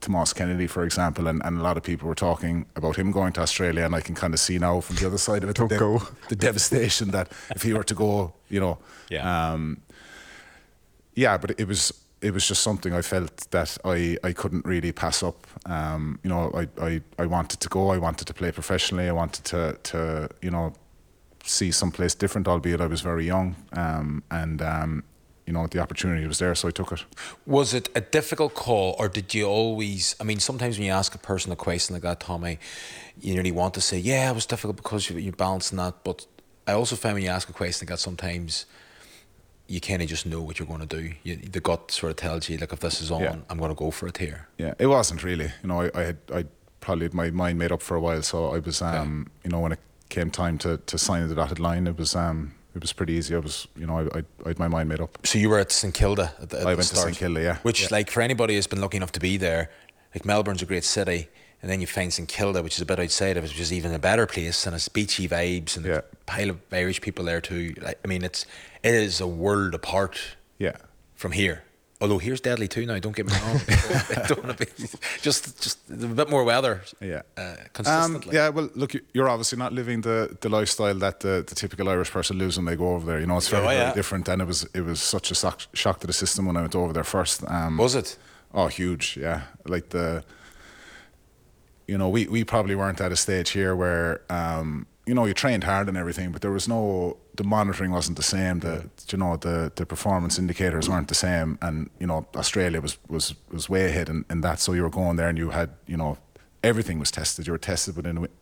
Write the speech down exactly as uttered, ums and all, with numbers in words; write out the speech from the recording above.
Tomas Kennedy, for example, and, and a lot of people were talking about him going to Australia, and I can kind of see now from the other side of it, Don't the, go. the devastation that if he were to go, you know, Yeah. um, yeah, but it was it was just something I felt that I, I couldn't really pass up. Um, you know, I, I, I wanted to go, I wanted to play professionally, I wanted to, to you know, see someplace different, albeit I was very young, um, and um, you know, the opportunity was there, so I took it. Was it a difficult call, or did you always, I mean, sometimes when you ask a person a question like that, Tommy, you really want to say, yeah, it was difficult because you, you're balancing that, but I also find when you ask a question like that, sometimes you kind of just know what you're going to do. You, the gut sort of tells you, like, if this is on, Yeah. I'm going to go for it here. Yeah, it wasn't really. You know, I, I had I probably had my mind made up for a while, so I was, um, you know, when it came time to, to sign the dotted line, it was um, it was pretty easy. I was, you know, I, I, I had my mind made up. So you were at St Kilda at the, at I the went to start, St Kilda, yeah. Which, yeah. like, for anybody who's been lucky enough to be there, like, Melbourne's a great city, and then you find St Kilda, which is a bit outside of it, which is even a better place, and it's beachy vibes, and Yeah. a pile of Irish people there too. Like, I mean, it's it is a world apart Yeah. from here. Although here's deadly too now. Don't get me wrong. I don't want to be just just a bit more weather. Yeah. Uh, Um, consistently. yeah, well, look, you- you're obviously not living the, the lifestyle that the, the typical Irish person lives when they go over there. You know, it's very, Oh, yeah. very different, and it was it was such a shock, shock to the system when I went over there first. Um, Was it? Oh, huge, yeah. Like the, you know, we, we probably weren't at a stage here where, um, you know, you trained hard and everything, but there was no, the monitoring wasn't the same. The, you know, the, the performance indicators weren't the same. And, you know, Australia was, was, was way ahead in, in that. So you were going there and you had, you know, everything was tested. You were tested within a,